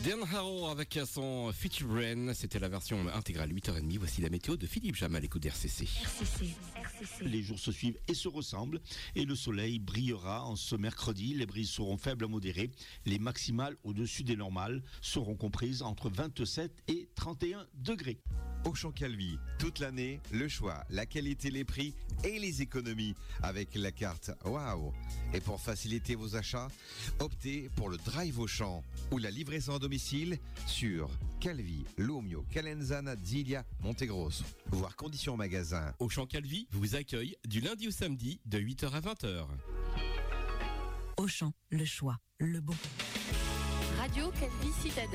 Dan Harrow avec son Feature Brain, c'était la version intégrale 8h30. Voici la météo de Philippe Jam à l'écoute d'RCC. Les jours se suivent et se ressemblent et le soleil brillera en ce mercredi. Les brises seront faibles à modérées. Les maximales au-dessus des normales seront comprises entre 27 et 31 degrés. Auchan Calvi, toute l'année, le choix, la qualité, les prix et les économies avec la carte Waouh. Et pour faciliter vos achats, optez pour le Drive Auchan ou la livraison à domicile sur Calvi, Lomio, Calenzana, Zilia, Montegrosso. Voir conditions magasin. Auchan Calvi vous accueille du lundi au samedi de 8h à 20h. Auchan, le choix, le bon. Radio Calvi Citadelle.